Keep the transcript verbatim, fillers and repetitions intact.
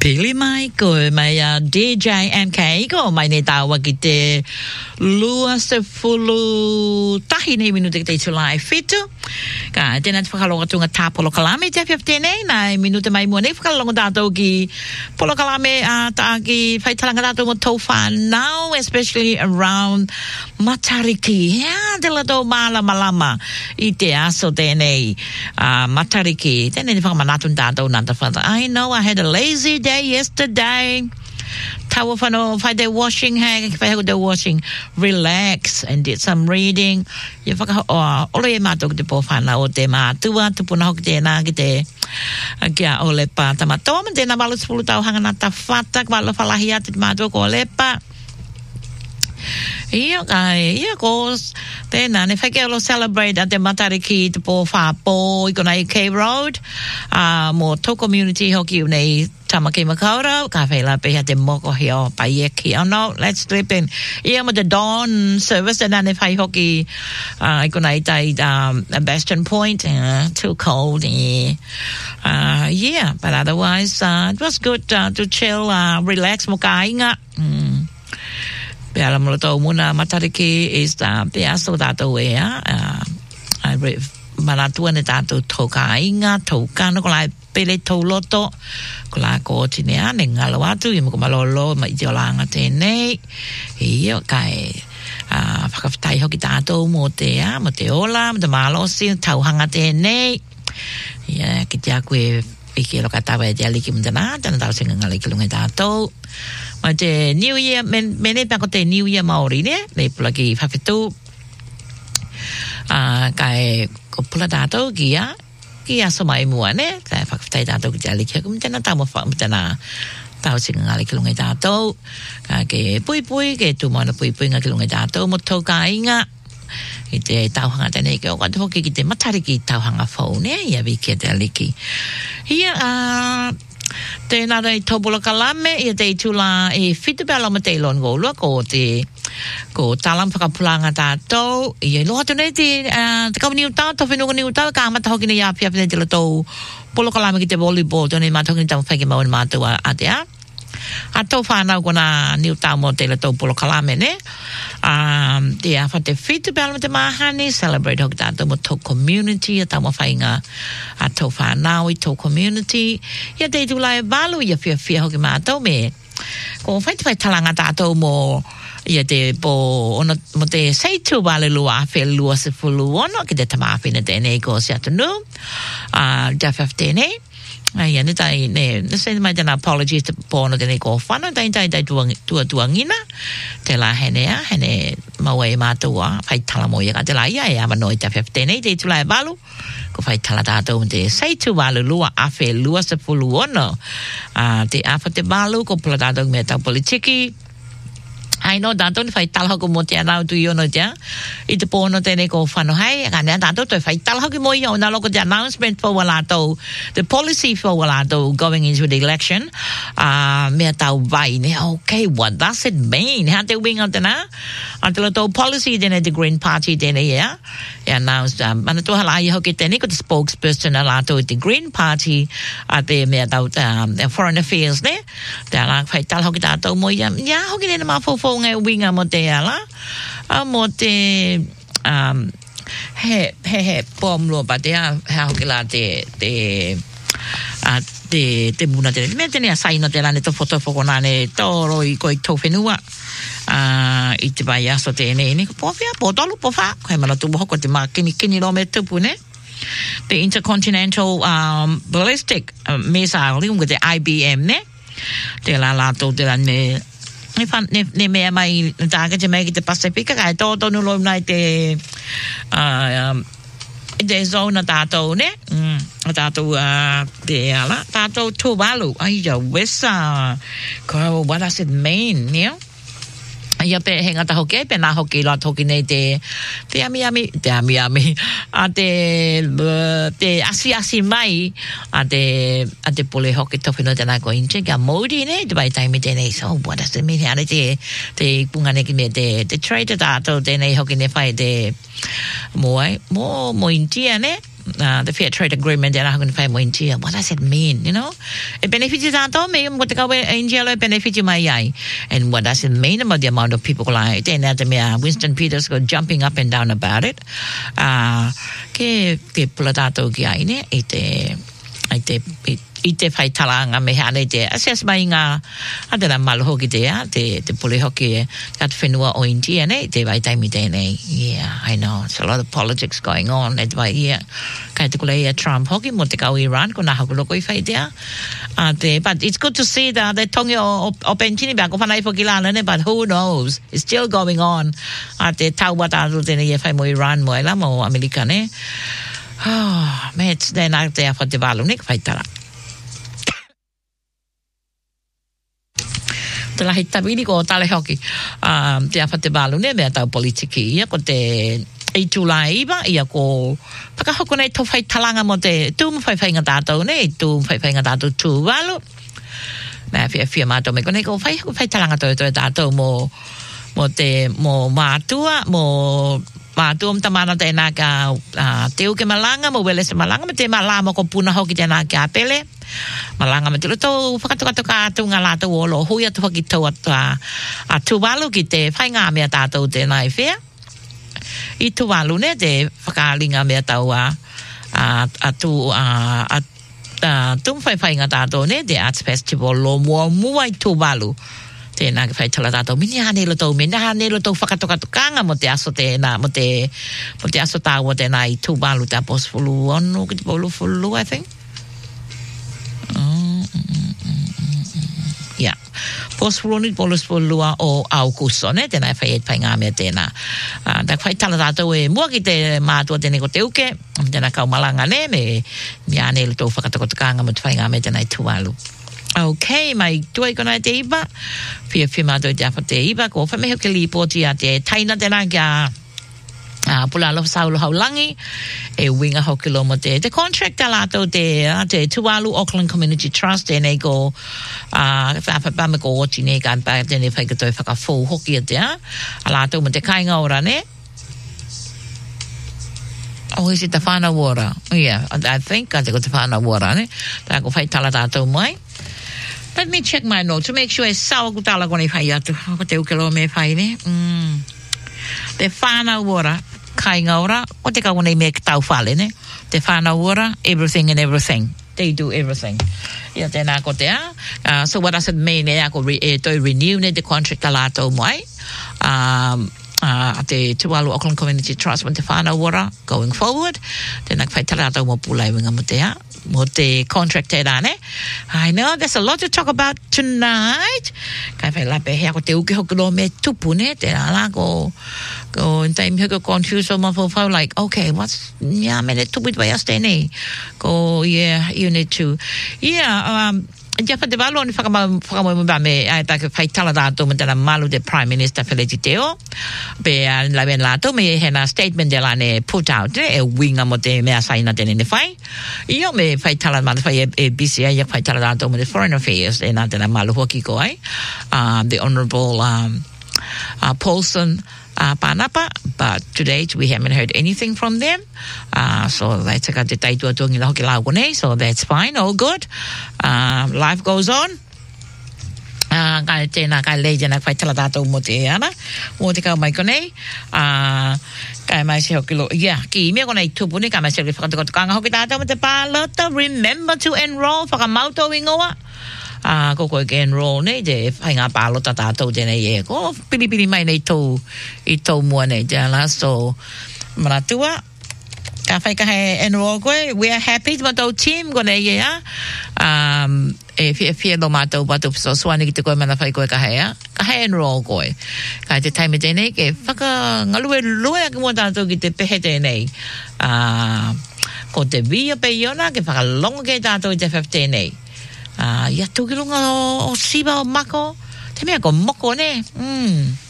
Pili mai ko mai uh, D J M K ko mai ne tawa ki te lua se fulu tahi nei minuta ki te tulai fitu. Ka tēnā te whakalonga tunga tā polo kalame te awhia tēnei nai minuta mai mua nei whakalonga tātou ki polo kalame uh, tā ki whaitalanga tātou mo tau whanau, especially around Matariki. Hea te lato mala malama i te aso tēnei uh, Matariki. Tēnei te whakamanatun tātou nanta whata. I know I had a lazy day yesterday. Tawa whano, whai te washing, hei, whai hau te washing, relax and did some reading. Ia whaka, oh, olo e mātou ki te pōwhana o te mātua, tupuna hoki tēnā ki te kia o lepa tamatoa, man tēnā walu sepulu tau hanganata whata, kwa lo whalahi ati te mātua ko lepa. Ia kai, ia kos, tēnā, ne whai ke olo celebrate a te Matariki te pōwhāpō i kona i K Road, uh, mo tō community hoki unei Tamaki Makaura, ka whaila peha te moko hio paieki. Oh no, let's slip in. Ia mo te dawn service, and then if I hoki, uh, I kona i tai, um, Bastion Point, uh, too cold, eh. Uh, yeah, but otherwise, uh, it was good, uh, to chill, uh, relax, mo ka inga. Mm. Pea la mula tau muna Matariki is, uh, pea aso tātou ea, uh, I re, manatua ne tātou tau ka inga, tau kano, ko lai pele tau loto, ko la ko tine ane ngalo atu, i mo ko malolo, ma i te olanga tēnei, i o kai, uh, whakawhitai hoki tātou mo te a, mo te ola, mo te malosi, tauhanga tēnei, ia, ki te aku e, i ke loka tawa e te aliki mo tana, tana tau senga ngalai ki lunga tātou, ma te New Year, men, mene pako te New Year Māori, ne, me pula ki whawhitu, uh, kai, ko pula tātou ki a, ki aso mai mua ne, kai whakawhitai tātou ki te aliki, kum tēnā tau mawha, tēnā tau singa ngāli ki lungai tātou, ka ke pui pui, ke tu mana pui pui ngā ki lungai tātou, mo tau ka inga, i te tauhanga tēnei, ke o kata hoki ki te Matariki tauhanga whau ne, ia wiki te aliki. Ia, uh, tēnā rei tōpula kalame, ia te itula e whitu pēla ma te ilon ngōlua, ko te ko talam whakapulanga tātou, ia loha tu nei te, uh, te kawa niu tau, tau whenunga niu tau, ka amata hoki nei api api nei te latou polo kalame ki te volleyball, tu nei mata hoki nei tamu whaike mau ni mātua a te a. A tau whanau kona niu tau mo te latou polo kalame ne, um, te a whate whitu pēla ma te mahani, celebrate hoki tātou mo tau community, a tau ma whainga a tau whanau i tau community, ia te itula e walu, ia whia whia hoki mātou me, ko whaiti whai talanga tātou mo, ia te po ono mo te seitu wale lua a whea lua se fulu ono ki te tamawhina tēnei ko si atu nu uh, jafaf tēnei ia ne tai ne ne se mai tēnā apologies te po ono tēnei ko whana tai tai tai tua, tua tua ngina te la hene a hene maua e mātua whai tala mo ia ka te la ia e ama noi jafaf tēnei te tula e walu ko whai tala tātou mo te seitu wale lua a whea lua se fulu ono uh, te awha te walu ko pula tātou mea tau politiki ai no tanto ni fai tal hako mo te ana tu yo no ja i te pono tene ko whano hai ka ne tanto te fai tal hako mo yo na loko te announcement for walato the policy for walato going into the election uh me tau vai ne okay what does it mean ha te wing out na until the policy then the Green Party then yeah announced um ana to hala i hoki tene ko the spokesperson alato the Green Party at the me tau um foreign affairs ne te ala fai tal hoki tato mo ya ya hoki ne ma fo ngai winga mo te ala a mo te um he he he pom lo pa te ha hoki la te te a te te muna te me te ne sai no te la ne to foto fo kona ne toro i ko i to fenua a i te vai aso te ne ne po fia po tolu po fa ko ma tu ho ko te ma kini kini lo me te pune the intercontinental um ballistic uh, missile li with the I B M ne te la la to te la ne ne fan ne ne me mai taga te mai ki te Pasifika ka to to no lo nai te uh um de zona tato ne mm tato uh de ala tato to balu ai ya wesa ko what does it mean you know ia pe henga ta hoki pe na hoki la hoki nei te te ami ami te ami ami a te te asi asi mai a te a te pole hoki to fino te na ko inche ka modi ne te bai tai me te nei so what does it mean ha te te punga ne ki me te te trade ta to te nei hoki ne fai te mo ai mo mo intia ne uh, the fair trade agreement that I'm going to find more in India. What does it mean, you know? It benefits ato may mo ka India lo benefit mai ai. And what does it mean about the amount of people like then at the Winston Peters go jumping up and down about it. Uh ke ke platato ki ai ne ite ite ite fai talanga me hane te assess mai nga adela mal hoki te te te pole hoki kat fenua o India ne te vai tai mi te ne. Yeah, I know it's a lot of politics going on at vai here kai te kule Trump hoki mo te kau Iran ko na hakulo ko I fai te uh, te but it's good to see that the tongi o o penchini ba ko fanai foki lana ne but who knows it's still going on at te tau wata te ne fai mo Iran mo la mo America ne. Oh, mate, then out there for the balloon fai tala. Tela hita bini ko tale hoki um te afate balu ne me ta politiki ia ko te e July ba ia ko paka hoko nei to fai talanga mo te tu mo fai fai ngata to ne tu fai fai ngata to tu balu na fia fia ma to me ko nei ko fai fai talanga to to ta to mo mo te mo matua mo matua tamana te na ka te ke malanga mo wele se malanga me te malama ko puna hoki te na ka pele malanga me tu to fakatoka ka tu ngala to lo huia to ki to ata a tu balu ki te fai nga me ta to te nai fe I tu balu ne te fakalinga me ta wa a a tu a a tu fai fai nga ta to ne the arts festival lo mo mo ai tu balu te na fai tala ta to mini hane lo to mini hane lo to fakatoka kanga mo te aso te na mo te mo te aso ta wa te nai tu balu ta pos fulu ono ki bolu fulu I think. Yeah. Pos fruni polos polua o augusto ne tena fai fai nga me tena. Ah da fai tala dato e mo ki te matua tene ko teuke tena ka malanga ne me mi ane lo to fakatokanga mo fai nga me tena tualu. Okay, mai tuai kona te iba. Fia fia mato te apa te iba ko fa me ho ke lipoti a te taina tena ka Ah, uh, pula lo saulo haulangi e winga hokilo mo te te contract alato te te Tuvalu Auckland Community Trust e nei go ah uh, fa fa me ko oti nei kan pa te nei fa ke toi fa ka fo hoki te alato mo te kainga ora ne. Oh, is it the Whana Wara? Yeah, I think I think the Whana Wara ne. Ta ko fai tala tato mai. Let me check my notes to make sure it's sao ko tala ko nei fai atu ko te ukelo me fai ne. Mm. Te Whana Wara kainga ora o te kawana me tau fale ne te Whana Wara everything and everything they do everything ia tena ko te uh, so what does it mean e ako re, e toi renew ne the contract alato mai um uh, te Tuvalu Auckland Community Trust mo te Whana Wara going forward tena fai talato mo pulai winga mo te mo te contract e rane. I know there's a lot to talk about tonight. Kai fai lape hea ko te uke hokuro me tupu ne te ala ko ko in time hoko confused so mafo fau like okay what's yeah me tupu i aste ne ko yeah you need to yeah um ja fa de valo ni fa ma fa mo ba me ai ta ke fai tala dato mo tana malu de prime minister feliciteo be la ben lato me hena statement de la ne put out e winga mo te me asaina de ne fai io me fai tala ma fai e B C I fai tala dato mo de foreign affairs e na tana malu hoki ko ai um the honorable um uh, Paulson Uh, Panapa, but to date we haven't heard anything from them. Uh, so that's a te taitua tuangi la hoki lau kone, so that's fine, all good. Uh, life goes on. Uh, kai tēnā kai leja na whai tala tātou mo te ana, mo te kau mai kone. Uh, kai mai se hoki lo, yeah, ki mea kone i tupuni, kai mai se hoki whakatokotukanga hoki tātou mo te pālota, remember to enroll, whakamauto ingoa. Ah, ko ko ke enroll ne de whainga pālota tātou tēnei e ko pilipili mai nei tau i tau mua nei tēnā so maratua ka whaika he enroll koe we are happy to tau team ko nei e um, e fia fia lo mātou patu so suani ki te koe mana whai koe ka hea ka he enroll koe ka te taime tēnei ke whaka ngalue lue ki mua tātou ki te pehe tēnei uh, ko te via pe iona ke whaka longa ke tātou i te whaf tēnei Ah, uh, ia tukilunga o, o siba o mako. Te mea ko moko ne. Mm.